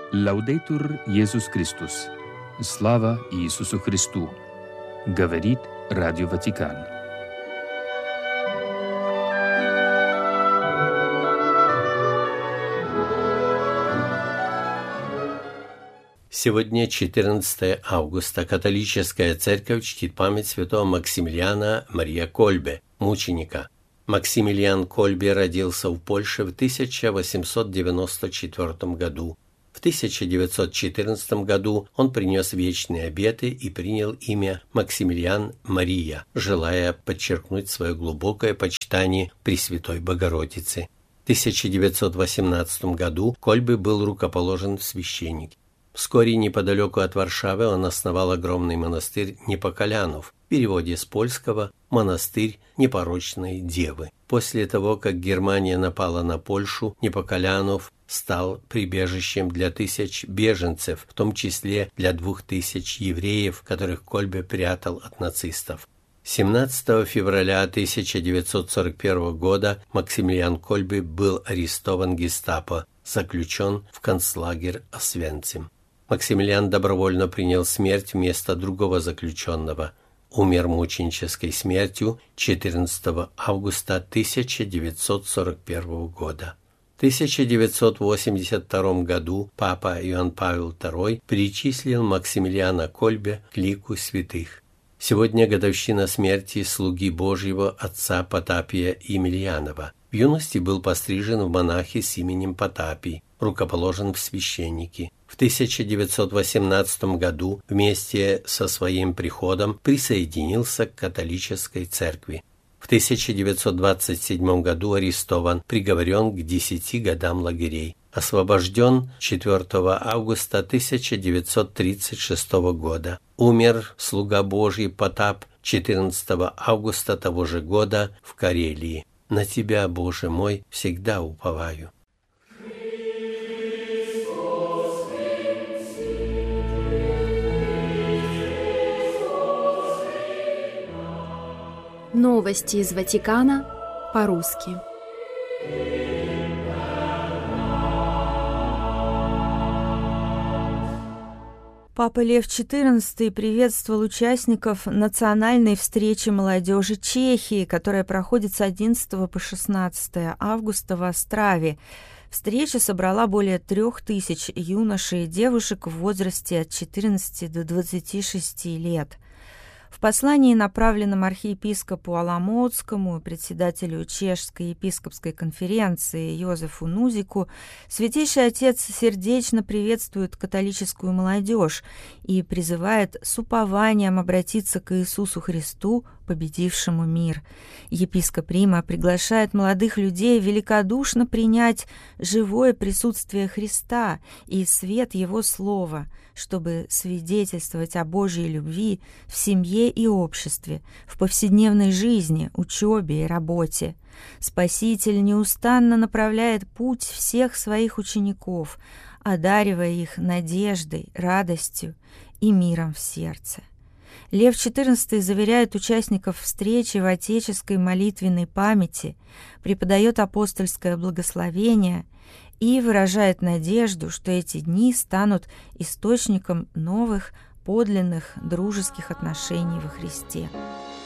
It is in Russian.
Лаудейтур Иисус Христос. Слава Иисусу Христу. Говорит Радио Ватикан. Сегодня 14 августа. Католическая церковь чтит память святого Максимилиана Мария Кольбе, мученика. Максимилиан Кольбе родился в Польше в 1894 году. В 1914 году он принес вечные обеты и принял имя Максимилиан Мария, желая подчеркнуть свое глубокое почитание Пресвятой Богородицы. В 1918 году Кольбе был рукоположен в священники. Вскоре неподалеку от Варшавы он основал огромный монастырь Непоколянов, в переводе с польского «монастырь непорочной девы». После того, как Германия напала на Польшу, Непоколянов стал прибежищем для тысяч беженцев, в том числе для 2000 евреев, которых Кольбе прятал от нацистов. 17 февраля 1941 года Максимилиан Кольбе был арестован гестапо, заключен в концлагерь Освенцим. Максимилиан добровольно принял смерть вместо другого заключенного. Умер мученической смертью 14 августа 1941 года. В 1982 году папа Иоанн Павел II причислил Максимилиана Кольбе к лику святых. Сегодня годовщина смерти слуги Божьего отца Потапия Емельянова. В юности был пострижен в монахи с именем Потапий, рукоположен в священники. В 1918 году вместе со своим приходом присоединился к католической церкви. В 1927 году арестован, приговорен к 10 годам лагерей. Освобожден 4 августа 1936 года. Умер слуга Божий Потап 14 августа того же года в Карелии. На Тебя, Боже мой, всегда уповаю. Новости из Ватикана по-русски. Папа Лев XIV приветствовал участников национальной встречи молодежи Чехии, которая проходит с 11 по 16 августа в Острове. Встреча собрала более 3000 юношей и девушек в возрасте от 14 до 26 лет. В послании, направленном архиепископу Оломоцкому и председателю Чешской епископской конференции Йозефу Нузику, Святейший Отец сердечно приветствует католическую молодежь и призывает с упованием обратиться к Иисусу Христу, победившему мир. Епископ Рима приглашает молодых людей великодушно принять живое присутствие Христа и свет Его Слова, чтобы свидетельствовать о Божьей любви в семье и обществе, в повседневной жизни, учебе и работе. Спаситель неустанно направляет путь всех своих учеников, одаривая их надеждой, радостью и миром в сердце. Лев XIV заверяет участников встречи в отеческой молитвенной памяти, преподает апостольское благословение и выражает надежду, что эти дни станут источником новых, подлинных дружеских отношений во Христе.